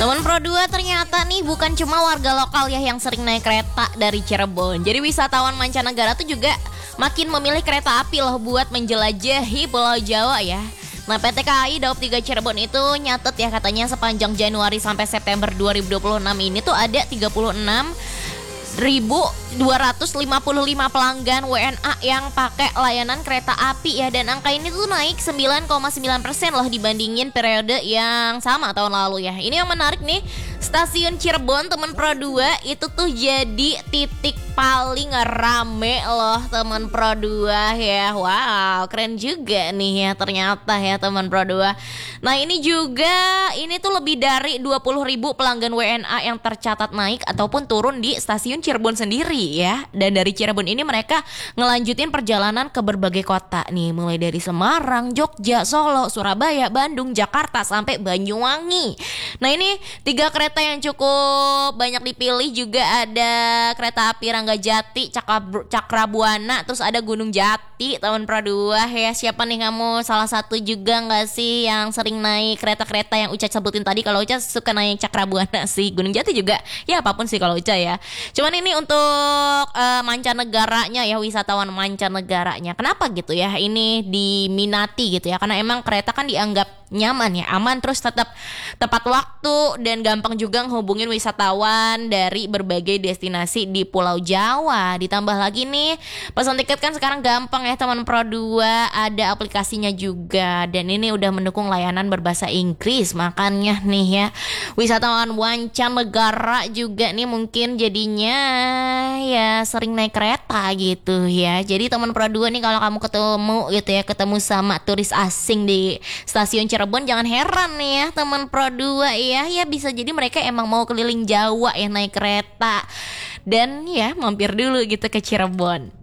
Teman Pro 2 ternyata nih bukan cuma warga lokal ya yang sering naik kereta dari Cirebon. Jadi wisatawan mancanegara tuh juga makin memilih kereta api loh buat menjelajahi Pulau Jawa ya. Nah, PT KAI Daob 3 Cirebon itu nyatet ya, katanya sepanjang Januari sampai September 2026 ini tuh ada 36.255 pelanggan WNA yang pakai layanan kereta api ya, dan angka ini tuh naik 9,9% loh dibandingin periode yang sama tahun lalu ya. Ini yang menarik nih, stasiun Cirebon teman Pro 2 itu tuh jadi titik paling rame loh teman Pro 2 ya. Wow, keren juga nih ya ternyata ya teman Pro 2. Nah, ini juga ini tuh lebih dari 20.000 pelanggan WNA yang tercatat naik ataupun turun di stasiun Cirebon sendiri ya. Dan dari Cirebon ini mereka ngelanjutin perjalanan ke berbagai kota nih, mulai dari Semarang, Jogja, Solo, Surabaya, Bandung, Jakarta sampai Banyuwangi. Nah, ini 3 kereta yang cukup banyak dipilih juga ada kereta api Ranggajati, Cakrabuana, terus ada Gunung Jati teman Pro 2 ya. Siapa nih kamu, salah satu juga nggak sih yang sering naik kereta-kereta yang Uca sebutin tadi? Kalau Uca suka naik Cakrabuana sih, Gunung Jati juga ya apapun sih kalau Uca ya. Cuman ini untuk mancanegaranya ya, wisatawan mancanegaranya. Kenapa gitu ya ini diminati gitu ya? Karena emang kereta kan dianggap nyaman ya, aman, terus tetap tepat waktu dan gampang juga ngehubungin wisatawan dari berbagai destinasi di Pulau Jawa. Ditambah lagi nih, pesan tiket kan sekarang gampang ya teman Pro 2, ada aplikasinya juga, dan ini udah mendukung layanan berbahasa Inggris. Makanya nih ya, wisatawan mancanegara juga nih mungkin jadinya ya sering naik kereta gitu ya. Jadi teman Pro 2 nih, kalau kamu ketemu sama turis asing di stasiun Cirebon, jangan heran nih ya teman Pro 2 ya. Ya bisa jadi mereka emang mau keliling Jawa ya naik kereta, dan ya mampir dulu gitu ke Cirebon.